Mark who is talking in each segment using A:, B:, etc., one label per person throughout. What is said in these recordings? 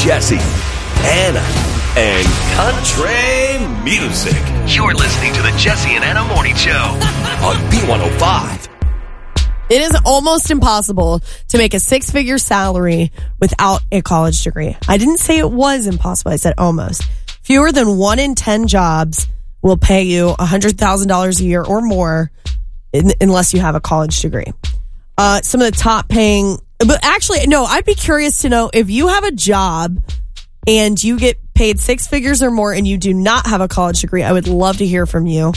A: Jesse, Anna, and country music. You're listening to the Jesse and Anna Morning Show on B105.
B: It is almost impossible to make a six-figure salary without a college degree. I didn't say it was impossible. I said almost. Fewer than 1 in 10 jobs will pay you $100,000 a year or more unless you have a college degree. Some of the top paying, but actually, no, I'd be curious to know if you have a job and you get paid six figures or more and you do not have a college degree. I would love to hear from you.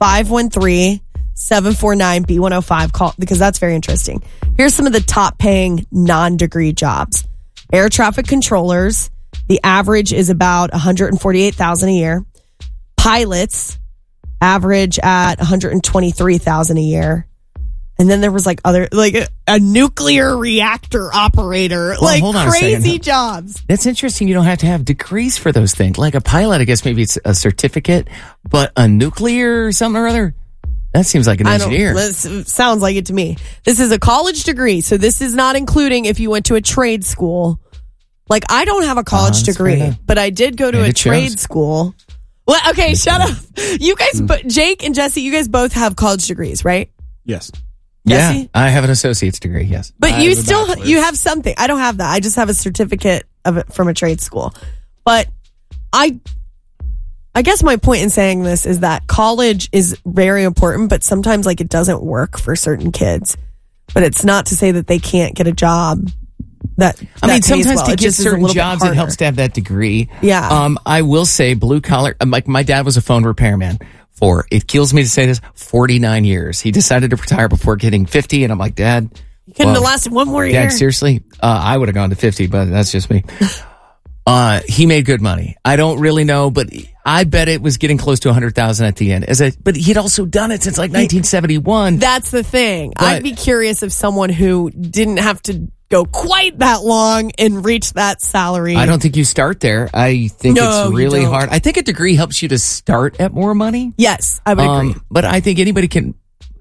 B: 513-749-B105. Call because that's very interesting. Here's some of the top paying non-degree jobs. Air traffic controllers. The average is about $148,000 a year. Pilots average at $123,000 a year. And then there was like other, like a nuclear reactor operator,
C: well,
B: like
C: hold on
B: crazy jobs.
C: That's interesting. You don't have to have degrees for those things. Like a pilot, I guess maybe it's a certificate, but a nuclear or something or other, that seems like an engineer.
B: This sounds like it to me. This is a college degree. So this is not including if you went to a trade school. Like I don't have a college degree, but I did go to a trade school. Well, okay, shut up. You guys, Jake and Jesse, you guys both have college degrees, right?
D: Yes.
C: Yeah,
B: Jesse?
C: I have an associate's degree, yes.
B: But you still, you have something. I don't have that. I just have a certificate of it from a trade school. But I guess my point in saying this is that college is very important, but sometimes like it doesn't work for certain kids. But it's not to say that they can't get a job.
C: Sometimes to get certain jobs, it helps to have that degree.
B: Yeah.
C: I will say blue collar, like my dad was a phone repairman for, it kills me to say this, 49 years. He decided to retire before getting 50. And I'm like, Dad,
B: you couldn't have lasted one more year.
C: Dad, seriously? I would have gone to 50, but that's just me. He made good money. I don't really know, but I bet it was getting close to 100,000 at the end. But he'd also done it since like 1971.
B: That's the thing. I'd be curious if someone who didn't have to go quite that long and reach that salary.
C: I don't think you start there. I think it's really hard. I think a degree helps you to start at more money.
B: Yes, I would agree.
C: But I think anybody can,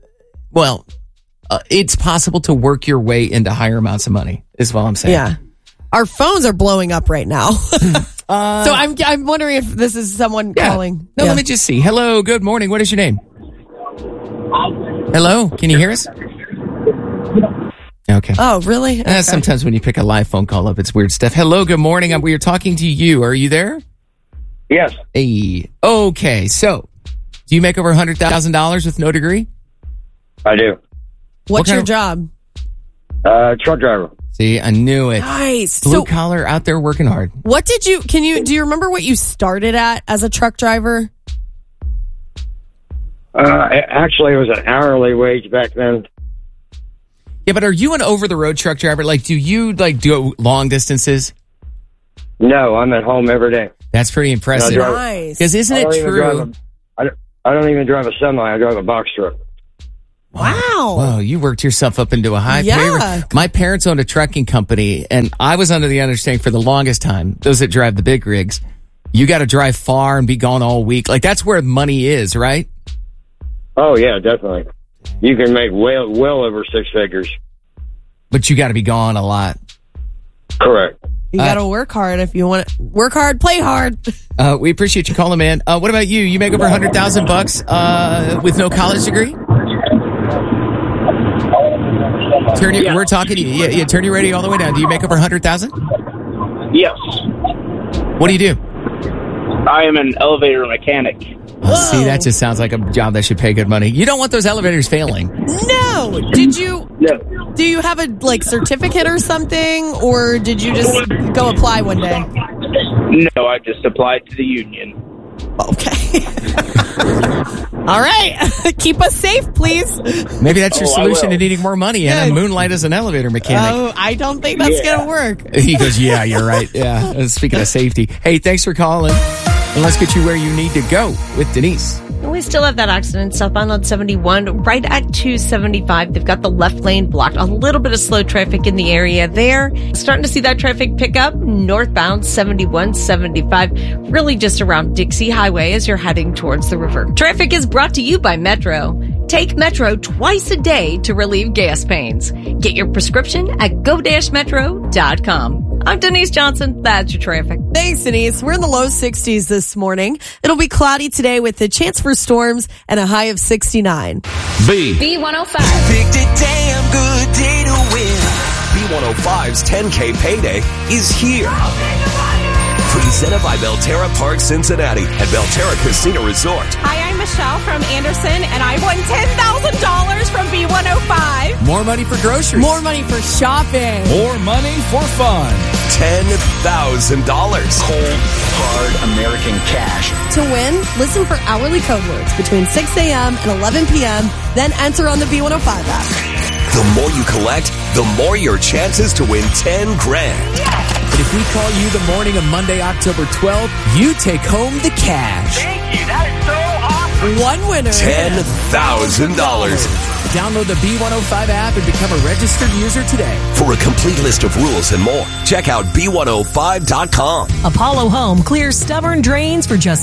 C: it's possible to work your way into higher amounts of money, is what I'm saying.
B: Yeah. Our phones are blowing up right now. So I'm wondering if this is someone calling.
C: No, let me just see. Hello, good morning. What is your name? Hello, can you hear us? Okay.
B: Oh, really? Okay.
C: Sometimes when you pick a live phone call up, it's weird stuff. Hello, good morning. We are talking to you. Are you there?
E: Yes.
C: Hey. Okay, so do you make over $100,000 with no degree?
E: I do.
B: What's your job?
E: Truck driver.
C: See, I knew it.
B: Nice.
C: Blue collar out there working hard.
B: What did do you remember what you started at as a truck driver?
E: Actually, it was an hourly wage back then.
C: Yeah, but are you an over-the-road truck driver? Like, do you, do long distances?
E: No, I'm at home every day.
C: That's pretty impressive.
B: Nice.
C: Because isn't it true?
E: I don't even drive a semi. I drive a box truck.
B: Wow.
C: Wow, you worked yourself up into a high pay. My parents owned a trucking company, and I was under the understanding for the longest time, those that drive the big rigs, you got to drive far and be gone all week. Like, that's where money is, right?
E: Oh, yeah, definitely. You can make well over six figures.
C: But you got to be gone a lot.
E: Correct.
B: You got to work hard if you want to work hard, play hard.
C: We appreciate you calling, man. What about you? You make over $100,000 with no college degree? We're talking to you. Yeah, turn your radio all the way down. Do you make over $100,000?
F: Yes.
C: What do you do?
F: I am an elevator mechanic.
C: See, that just sounds like a job that should pay good money. You don't want those elevators failing.
B: No. Did you? No. Do you have a certificate or something, or did you just go apply one day?
F: No, I just applied to the union.
B: Okay. All right. Keep us safe, please.
C: Maybe that's your solution to needing more money and moonlight as an elevator mechanic.
B: Oh, I don't think that's going to work.
C: He goes, yeah, you're right. Yeah. Speaking of safety. Hey, thanks for calling. And let's get you where you need to go with Denise.
G: We still have that accident southbound on 71 right at 275. They've got the left lane blocked. A little bit of slow traffic in the area there. Starting to see that traffic pick up northbound 7175, really just around Dixie Highway as you're heading towards the river. Traffic is brought to you by Metro. Take Metro twice a day to relieve gas pains. Get your prescription at go-metro.com. I'm Denise Johnson. That's your traffic.
B: Thanks, Denise. We're in the low 60s this morning. It'll be cloudy today with a chance for storms and a high of 69.
D: B105.
A: Picked a damn good day to win. B105's 10K payday is here. Presented by Belterra Park Cincinnati and Belterra Casino Resort.
D: Hi, I'm Michelle from Anderson, and I won $10,000 from B105.
C: More money for groceries.
B: More money for shopping.
H: More money for fun.
A: $10,000.
I: Cold, hard American cash.
B: To win, listen for hourly code words between 6 a.m. and 11 p.m., then enter on the B105 app.
A: The more you collect, the more your chances to win 10 grand.
C: But if we call you the morning of Monday, October 12th, you take home the cash.
I: Thank you. That is so awesome.
B: One winner.
A: $10,000.
C: Download the B105 app and become a registered user today.
A: For a complete list of rules and more, check out B105.com.
J: Apollo Home clears stubborn drains for just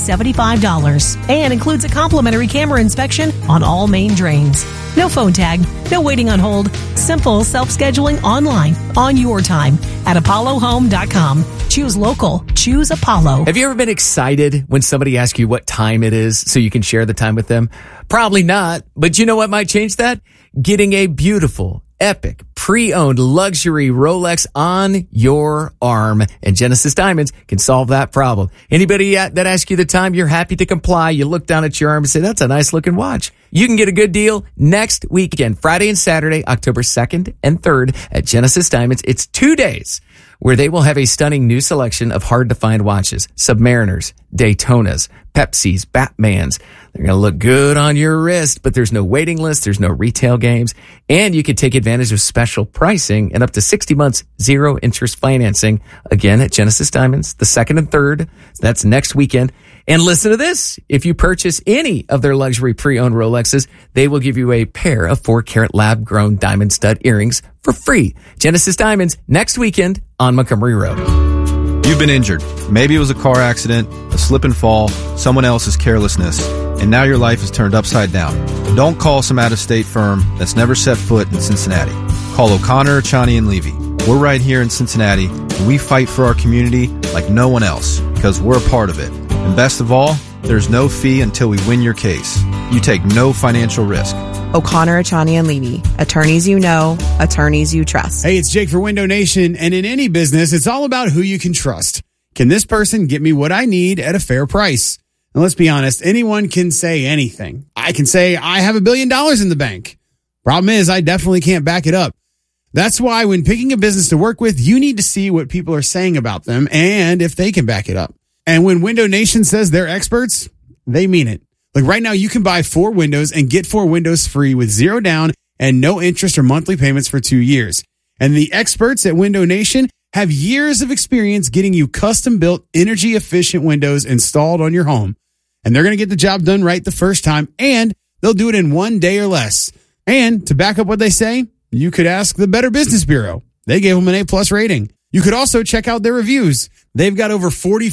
J: $75 and includes a complimentary camera inspection on all main drains. No phone tag, no waiting on hold. Simple self-scheduling online on your time at ApolloHome.com. Choose local. Choose Apollo.
C: Have you ever been excited when somebody asks you what time it is so you can share the time with them? Probably not. But you know what might change that? Getting a beautiful, epic, pre-owned luxury Rolex on your arm. And Genesis Diamonds can solve that problem. Anybody that asks you the time, you're happy to comply. You look down at your arm and say, that's a nice looking watch. You can get a good deal next weekend, Friday and Saturday, October 2nd and 3rd at Genesis Diamonds. It's 2 days where they will have a stunning new selection of hard-to-find watches, Submariners, Daytonas, Pepsis, Batmans. They're going to look good on your wrist, but there's no waiting list, there's no retail games, and you can take advantage of special pricing and up to 60 months zero-interest financing, again at Genesis Diamonds, the 2nd and 3rd. That's next weekend. And listen to this. If you purchase any of their luxury pre-owned Rolexes, they will give you a pair of 4-carat lab-grown diamond stud earrings for free. Genesis Diamonds next weekend on Montgomery Road.
K: You've been injured. Maybe it was a car accident, a slip and fall, someone else's carelessness, and now your life is turned upside down. Don't call some out-of-state firm that's never set foot in Cincinnati. Call O'Connor, Chani, and Levy. We're right here in Cincinnati, and we fight for our community like no one else because we're a part of it. And best of all, there's no fee until we win your case. You take no financial risk.
L: O'Connor, Achani, and Levy. Attorneys you know, attorneys you trust.
M: Hey, it's Jake for Window Nation, and in any business, it's all about who you can trust. Can this person get me what I need at a fair price? And let's be honest, anyone can say anything. I can say I have $1 billion in the bank. Problem is, I definitely can't back it up. That's why when picking a business to work with, you need to see what people are saying about them and if they can back it up. And when Window Nation says they're experts, they mean it. Like right now, you can buy 4 windows and get 4 windows free with 0 down and no interest or monthly payments for 2 years. And the experts at Window Nation have years of experience getting you custom-built, energy-efficient windows installed on your home. And they're going to get the job done right the first time, and they'll do it in 1 day or less. And to back up what they say, you could ask the Better Business Bureau. They gave them an A+ rating. You could also check out their reviews. They've got over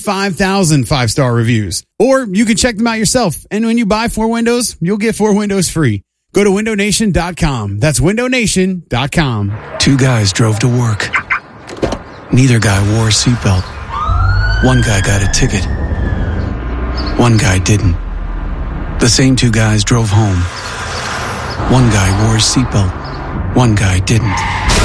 M: 45,000 5-star reviews. Or you can check them out yourself. And when you buy 4 windows, you'll get 4 windows free. Go to windownation.com. That's windownation.com.
N: 2 guys drove to work. Neither guy wore a seatbelt. One guy got a ticket. One guy didn't. The same 2 guys drove home. One guy wore a seatbelt. One guy didn't.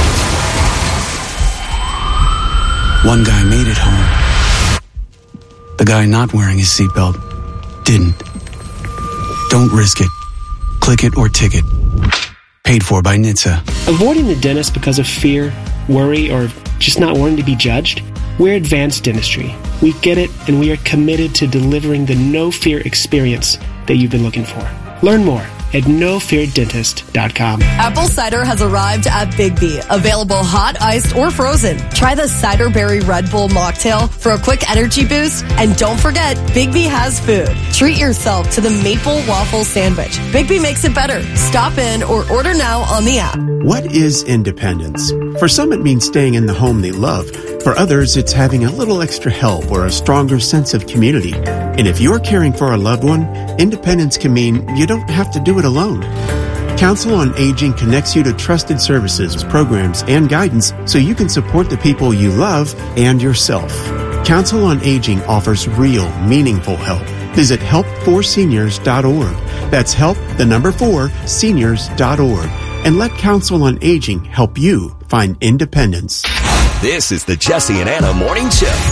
N: One guy made it home. The guy not wearing his seatbelt didn't. Don't risk it. Click it or ticket. Paid for by NHTSA.
O: Avoiding the dentist because of fear, worry, or just not wanting to be judged? We're Advanced Dentistry. We get it, and we are committed to delivering the no-fear experience that you've been looking for. Learn more at nofeardentist.com.
B: Apple cider has arrived at Big B. Available hot, iced, or frozen. Try the Cider Berry Red Bull mocktail for a quick energy boost. And don't forget, Big B has food. Treat yourself to the maple waffle sandwich. Big B makes it better. Stop in or order now on the app.
P: What is independence? For some, it means staying in the home they love. For others, it's having a little extra help or a stronger sense of community. And if you're caring for a loved one, independence can mean you don't have to do it alone. Council on Aging connects you to trusted services, programs, and guidance so you can support the people you love and yourself. Council on Aging offers real, meaningful help. Visit help4seniors.org. That's help4seniors.org. And let Council on Aging help you find independence.
A: This is the Jesse and Anna Morning Show.